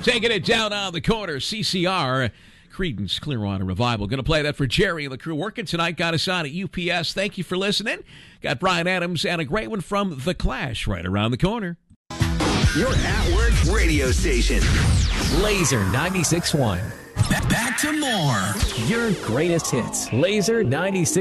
Taking it down on the corner, CCR, Creedence Clearwater Revival. Going to play that for Jerry and the crew working tonight. Got us on at UPS. Thank you for listening. Got Bryan Adams and a great one from The Clash right around the corner. Your at-work radio station. Laser 96.1. Back to more. Your greatest hits. Laser 96.